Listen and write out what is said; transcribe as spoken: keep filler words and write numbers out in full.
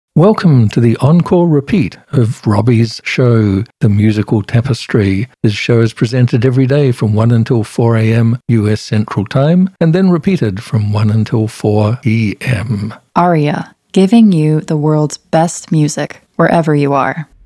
Welcome to the encore repeat of Robbie's show, The Musical Tapestry. This show is presented every day from one until four a.m. U S Central Time, and then repeated from one until four p.m. Aria, giving you the world's best music wherever you are.